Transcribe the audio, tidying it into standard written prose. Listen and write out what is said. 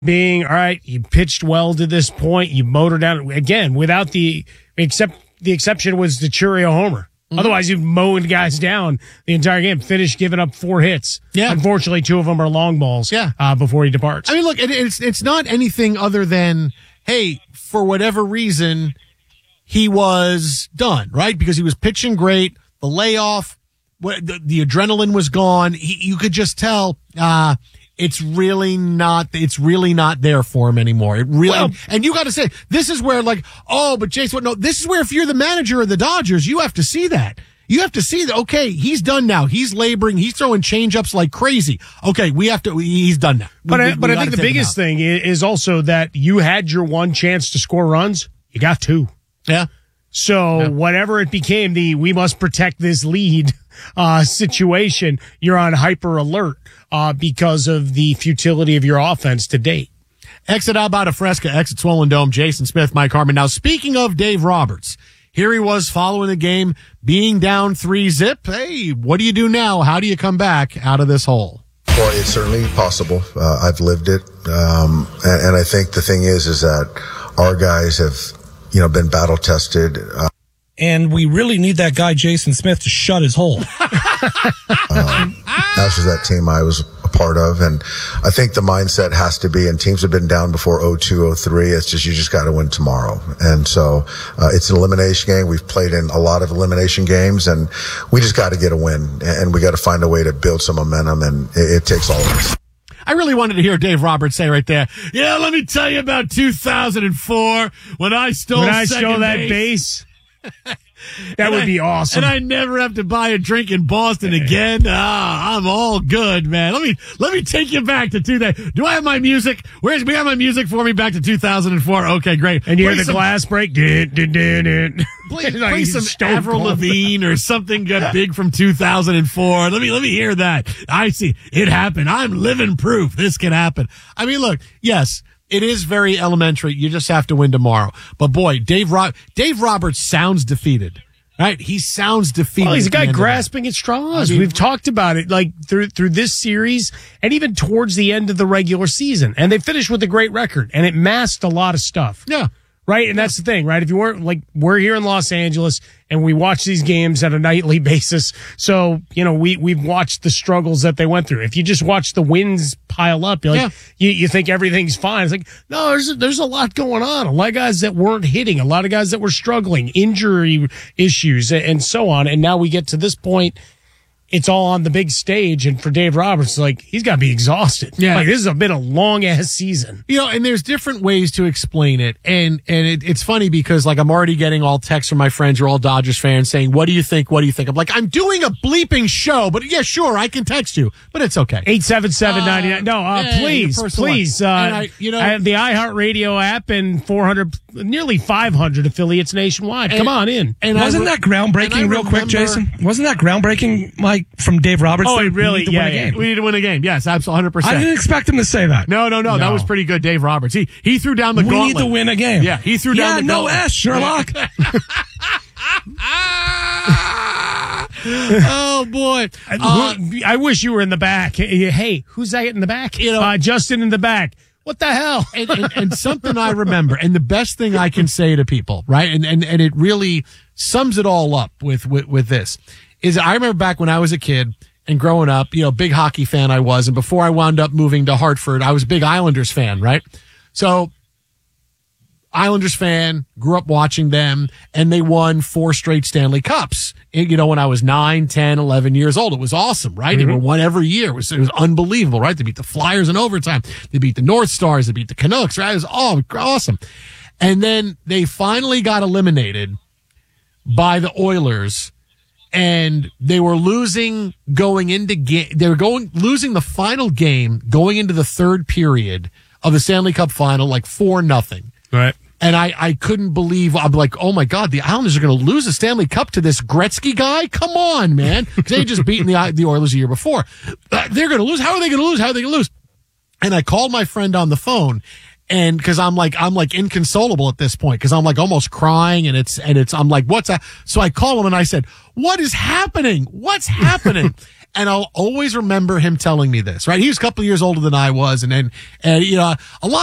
being, all right, you pitched well to this point. You motored down again without the exception was the Churio homer. Mm-hmm. Otherwise, you've mowed guys down the entire game, finished giving up 4 hits. Yeah. Unfortunately, 2 of them are long balls before he departs. I mean, look, it's not anything other than, hey, for whatever reason, he was done, right? Because he was pitching great. The layoff, the adrenaline was gone. You could just tell, it's really not there for him anymore. It really, and you got to say, this is where but Jason, no, this is where if you're the manager of the Dodgers, you have to see that. You have to see that, okay, he's done now. He's laboring. He's throwing changeups like crazy. Okay, he's done now. But I think the biggest thing is also that you had your one chance to score runs. You got 2. Yeah. So whatever it became, we must protect this lead situation, you're on hyper alert because of the futility of your offense to date. Exit Albada Fresca, exit Swollen Dome, Jason Smith, Mike Harmon. Now, speaking of Dave Roberts, here he was following the game, being down 3-0. Hey, what do you do now? How do you come back out of this hole? Well, it's certainly possible. I've lived it. And I think the thing is that our guys have, been battle tested. And we really need that guy, Jason Smith, to shut his hole. As was that team I was a part of. And I think the mindset has to be, and teams have been down before 0-2, 0-3. It's just, you just got to win tomorrow. And so, it's an elimination game. We've played in a lot of elimination games, and we just got to get a win. And we got to find a way to build some momentum, and it takes all of us. I really wanted to hear Dave Roberts say right there, yeah, let me tell you about 2004 when I stole that base. That would be awesome. And I never have to buy a drink in Boston again. I'm all good, man. Let me take you back to 2000. Do I have my music? We have my music for me back to 2004. Okay, great. And you hear the glass break. Play some Avril Lavigne or something got big from 2004. Let me hear that. I see it happen. I'm living proof this can happen. I mean, look, yes. It is very elementary. You just have to win tomorrow. But boy, Dave Roberts sounds defeated, right? He sounds defeated. Well, he's a guy grasping at straws. We've talked about it like through this series and even towards the end of the regular season. And they finished with a great record, and it masked a lot of stuff. Yeah. Right? And that's the thing, right? If you weren't we're here in Los Angeles and we watch these games at a nightly basis. So, we've watched the struggles that they went through. If you just watch the wins pile up, you're like, you think everything's fine. It's like, no, there's a lot going on. A lot of guys that weren't hitting, a lot of guys that were struggling, injury issues and so on. And now we get to this point. It's all on the big stage, and for Dave Roberts, he's got to be exhausted. Yeah. This has been a long-ass season. And there's different ways to explain it, and it's funny because, I'm already getting all texts from my friends who are all Dodgers fans saying, what do you think? What do you think? I'm like, I'm doing a bleeping show, but yeah, sure, I can text you, but it's okay. 877-99. Please. I have the iHeartRadio app and 400, nearly 500 affiliates nationwide. Come on in. And wasn't that groundbreaking, real quick, Jason? Wasn't that groundbreaking, Mike, from Dave Roberts? Oh, really? Yeah. We need to win a game. Yes, absolutely, 100%. I didn't expect him to say that. No. That was pretty good, Dave Roberts. He threw down the gauntlet. We need to win a game. Yeah, he threw down the gauntlet. S, Sherlock. Oh, boy. I wish you were in the back. Hey, who's that in the back? Justin in the back. What the hell? and something I remember, and the best thing I can say to people, right? And it really sums it all up with this, is I remember back when I was a kid and growing up, big hockey fan I was. And before I wound up moving to Hartford, I was a big Islanders fan, right? So Islanders fan, grew up watching them, and they won 4 straight Stanley Cups. When I was 9, 10, 11 years old. It was awesome, right? Mm-hmm. They won every year. It was unbelievable, right? They beat the Flyers in overtime. They beat the North Stars. They beat the Canucks, right? It was all awesome. And then they finally got eliminated by the Oilers, and they were losing going into losing the final game going into the third period of the Stanley Cup final, 4-0. Right. And I couldn't believe, I'm like, oh my God, the Islanders are going to lose the Stanley Cup to this Gretzky guy? Come on, man. Because they had just beaten the Oilers a year before. They're going to lose. How are they going to lose? How are they going to lose? And I called my friend on the phone, and because I'm inconsolable at this point, because I'm almost crying, I'm like, what's that? So I call him and I said, what is happening? What's happening? And I'll always remember him telling me this, right? He was a couple of years older than I was. And you know, a lot